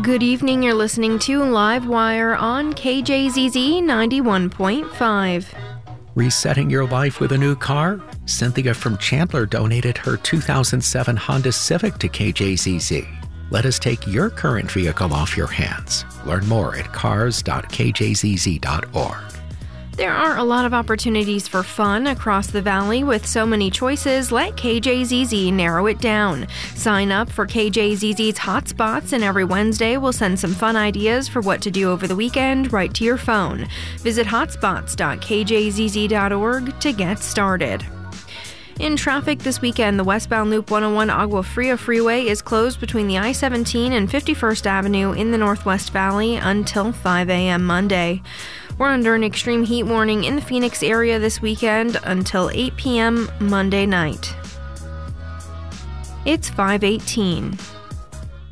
Good evening, you're listening to Live Wire on KJZZ 91.5. Resetting your life with a new car? Cynthia from Chandler donated her 2007 Honda Civic to KJZZ. Let us take your current vehicle off your hands. Learn more at cars.kjzz.org. There are a lot of opportunities for fun across the valley with so many choices. Let KJZZ narrow it down. Sign up for KJZZ's Hotspots, and every Wednesday we'll send some fun ideas for what to do over the weekend right to your phone. Visit hotspots.kjzz.org to get started. In traffic this weekend, the westbound Loop 101 Agua Fria Freeway is closed between the I-17 and 51st Avenue in the Northwest Valley until 5 a.m. Monday. We're under an extreme heat warning in the Phoenix area this weekend until 8 p.m. Monday night. It's 5:18.